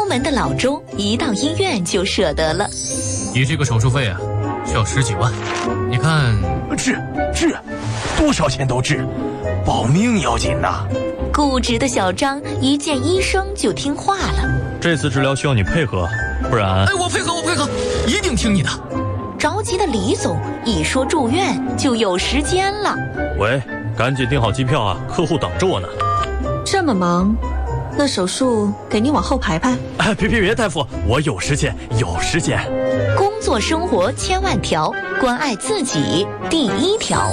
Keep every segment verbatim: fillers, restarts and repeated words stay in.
门的老周一到医院就舍得了。 你这个手术费啊，需要十几万，你看…… 治治，多少钱都治，保命要紧呐！ 固执的小张一见医生就听话了。 这次治疗需要你配合，不然…… 哎，我配合，我配合，一定听你的。 着急的李总一说住院就有时间了。 喂，赶紧订好机票啊，客户等着我呢。 这么忙，那手术给你往后排排。 哎，别别别，大夫，我有时间，有时间。 工作生活千万条，关爱自己第一条。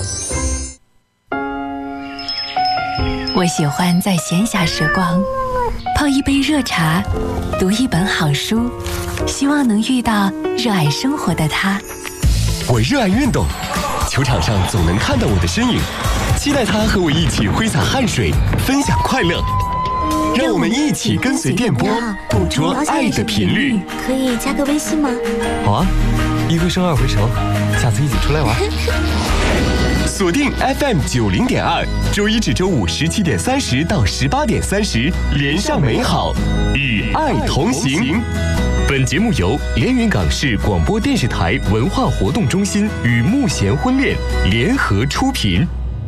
我喜欢在闲暇时光泡一杯热茶，读一本好书，希望能遇到热爱生活的他。 我热爱运动，球场上总能看到我的身影，期待他和我一起挥洒汗水，分享快乐。让我们一起跟随电波，捕捉爱的频率。 可以加个微信吗？ 好啊，一回生二回熟，下次一起出来玩。锁定 F M 九零点二，周一至周五十七点三十到十八点三十，连上美好，与爱同行。本节目由连云港市广播电视台文化活动中心与慕贤婚恋联合出品。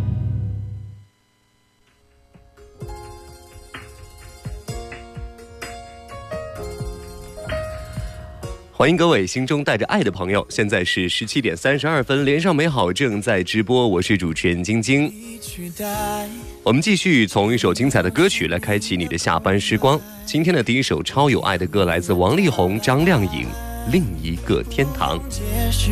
欢迎各位心中带着爱的朋友，现在是十七点三十二分，连上美好正在直播，我是主持人晶晶。我们继续从一首精彩的歌曲来开启你的下班时光。今天的第一首超有爱的歌来自王力宏、张靓颖，《另一个天堂》。